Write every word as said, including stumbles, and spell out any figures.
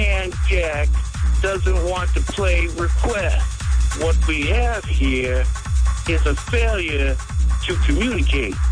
hand Jack doesn't want to play request. What we have here is a failure to communicate.